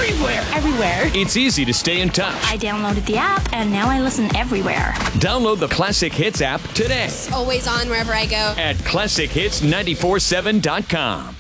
everywhere. Everywhere. It's easy to stay in touch. I downloaded the app, and now I listen everywhere. Download the Classic Hits app today It's always on wherever I go. at ClassicHits947.com.